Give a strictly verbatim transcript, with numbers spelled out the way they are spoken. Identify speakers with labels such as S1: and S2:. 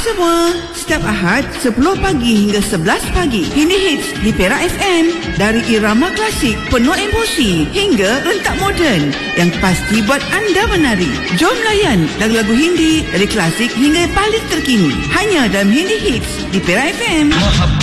S1: semua, setiap Ahad sepuluh pagi hingga sebelas pagi, Hindi Hits di Perak F M. Dari irama klasik penuh emosi hingga rentak moden yang pasti buat anda menari. Jom layan lagu-lagu Hindi dari klasik hingga paling terkini, hanya dalam Hindi Hits di Perak F M.